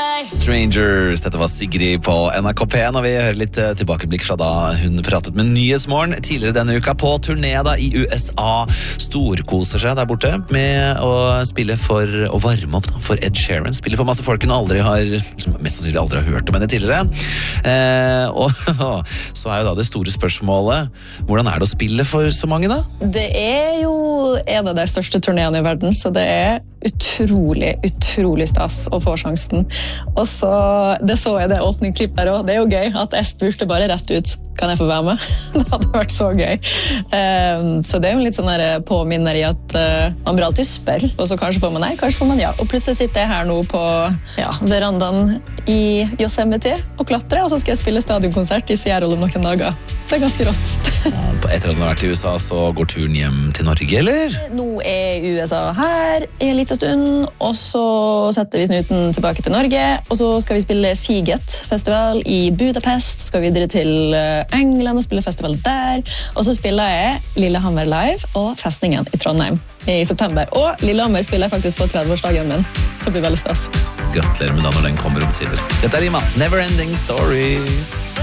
Strangers, dette var Sigrid på NRK P1, og vi hører litt tilbakeblikk fra da hun pratet med Nyhetsmorgen tidligere denne uka på turné da i USA. Storkoser seg der borte med å spille for å varme opp da, for Ed Sheeran. Spiller for masse folk hun aldri har, mest sannsynlig aldri har hørt om henne tidligere. Og så er jo da det store spørsmålet, hvordan er det å spille for så mange da? Det er jo en av de største turnéene i verden, så det er utrolig stas å få sjansen. Og så, det så jeg det åpningsklippet der også. Det er jo gøy at jeg spurte bare rett ut, kan jeg få være med? Det hadde vært så gøy. Så det er jo litt sånn der påminner i at man bør alltid spørre, og så kanskje får man nei, kanskje får man ja. Og plutselig sitter jeg her nå på verandaen i Yosemite og klatrer, og så skal jeg spille stadionkonsert i Seattle om noen dager. Det er ganske rått. Etter at du har vært i USA, så går turen hjem til Norge, eller? Nå er USA her i en liten stund, og så setter vi snuten tilbake til Norge, og så skal vi spille Siget-festival i Budapest, skal vi videre til England og spille festival der, og så spiller jeg Lillehammer Live og Festningen i Trondheim i september, og Lillehammer spiller jeg faktisk på 30-årsdagen min, så det blir veldig stas. Gratulerer med da når den kommer om sider. Dette er Rima, Never Ending Story.